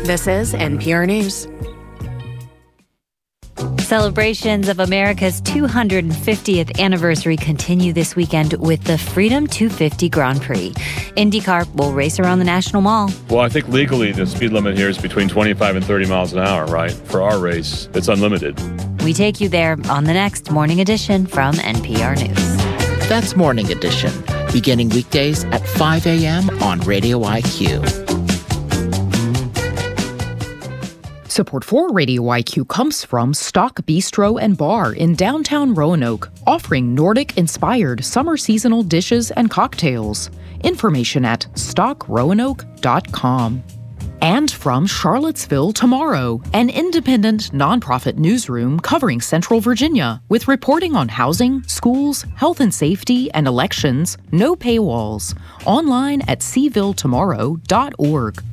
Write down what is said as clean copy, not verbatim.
This is NPR News. Celebrations of America's 250th anniversary continue this weekend with the Freedom 250 Grand Prix. IndyCar will race around the National Mall. Well, I think legally the speed limit here is between 25 and 30 miles an hour, right? For our race, it's unlimited. We take you there on the next Morning Edition from NPR News. That's Morning Edition, beginning weekdays at 5 a.m. on Radio IQ. Support for Radio IQ comes from Stock Bistro and Bar in downtown Roanoke, offering Nordic-inspired summer seasonal dishes and cocktails. Information at stockroanoke.com. And from Charlottesville Tomorrow, an independent nonprofit newsroom covering Central Virginia with reporting on housing, schools, health and safety, and elections. No paywalls. Online at cvilletomorrow.org.